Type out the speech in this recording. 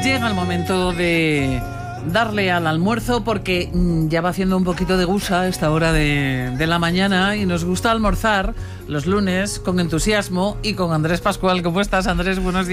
Llega el momento de darle al almuerzo porque ya va haciendo un poquito de gusa a esta hora de la mañana y nos gusta almorzar los lunes con entusiasmo y con Andrés Pascual. ¿Cómo estás, Andrés? Buenos días.